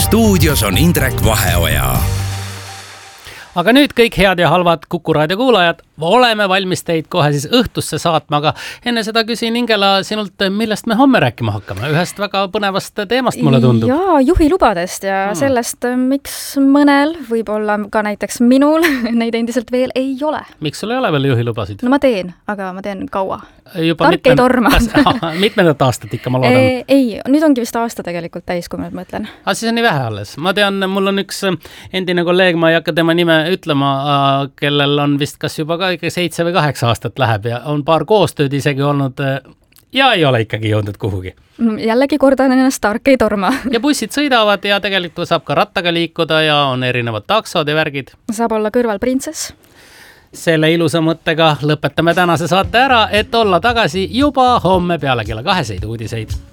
stuudios on Indrek Vaheoja. Aga nüüd kõik head ja halvad Kuku Raadio kuulajad, oleme valmis teid kohe siis õhtusse saatma, aga enne seda küsin Ingela sinult, millest me homme rääkima hakkame? Ühest väga põnevast teemast mulle tundub. Jaa, juhilubadest ja sellest, miks mõnel, võib-olla ka näiteks minul, neid endiselt veel ei ole. Miks sul ei ole veel juhilubasid? No ma teen, aga ma teen kaua. Juba Tark ei torma. Mitmendat aastat ikka, ma loodan? Ei, nüüd ongi vist aasta tegelikult täis, kui ma nüüd mõtlen. Aga siis on nii vähe alles. Ma tean, mul on üks endine kolleeg, ma ei hakka tema nime ütlema, kellel on vist kas juba ka 7 või 8 aastat läheb ja on paar koostööd isegi olnud ja ei ole ikkagi jõudnud kuhugi. Jällegi kordan ennast, tark ei torma. Ja bussid sõidavad ja tegelikult saab ka rattaga liikuda ja on erinevad taksod ja värgid. Saab olla kõrval printsess. Selle ilusa mõttega lõpetame tänase saate ära, et olla tagasi juba homme peale kella 2 uudiseid.